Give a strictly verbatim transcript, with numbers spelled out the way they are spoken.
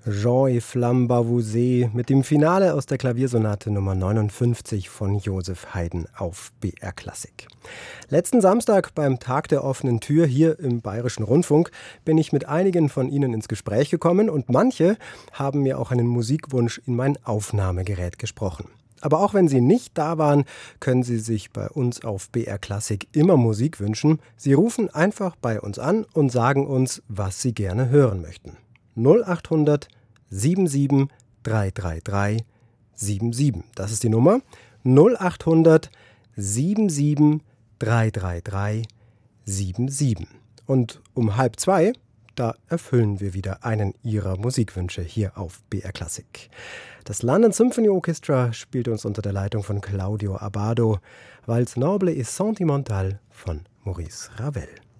Jean et Flamme Bavouzet mit dem Finale aus der Klaviersonate Nummer neunundfünfzig von Joseph Haydn auf B R Klassik. Letzten Samstag beim Tag der offenen Tür hier im Bayerischen Rundfunk bin ich mit einigen von Ihnen ins Gespräch gekommen und manche haben mir auch einen Musikwunsch in mein Aufnahmegerät gesprochen. Aber auch wenn Sie nicht da waren, können Sie sich bei uns auf B R Klassik immer Musik wünschen. Sie rufen einfach bei uns an und sagen uns, was Sie gerne hören möchten. null acht hundert siebenundsiebzig dreihundertdreiunddreißig siebenundsiebzig. Das ist die Nummer. null acht hundert siebenundsiebzig dreihundertdreiunddreißig siebenundsiebzig. Und um halb zwei, da erfüllen wir wieder einen Ihrer Musikwünsche hier auf B R Klassik. Das London Symphony Orchestra spielt uns unter der Leitung von Claudio Abbado Valse noble et sentimentale von Maurice Ravel.